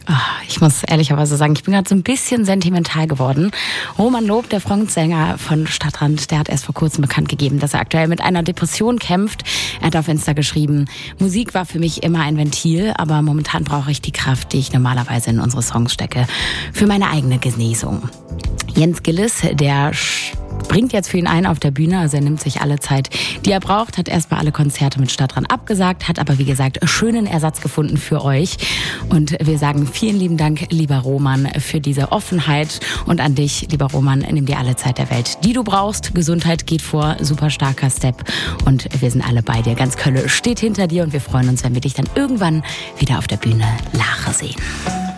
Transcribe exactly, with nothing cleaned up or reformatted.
Ach, ich muss ehrlicherweise sagen, ich bin gerade so ein bisschen sentimental geworden. Roman Loob, der Frontsänger von Stadtrand, der hat erst vor kurzem bekannt gegeben, dass er aktuell mit einer Depression kämpft. Er hat auf Insta geschrieben, Musik war für mich immer ein Ventil, aber momentan brauche ich die Kraft, die ich normalerweise in unsere Songs stecke, für meine eigene Genesung. Jens Gillis, der bringt jetzt für ihn ein auf der Bühne, also er nimmt sich alle Zeit, die er braucht, hat erstmal alle Konzerte mit Stadtrand abgesagt, hat aber wie gesagt schönen Ersatz gefunden für euch. Und wir sagen vielen lieben Dank, lieber Roman, für diese Offenheit und an dich, lieber Roman, nimm dir alle Zeit der Welt, die du brauchst. Gesundheit geht vor, super starker Step und wir sind alle bei dir. Ganz Köln steht hinter dir und wir freuen uns, wenn wir dich dann irgendwann wieder auf der Bühne lache sehen.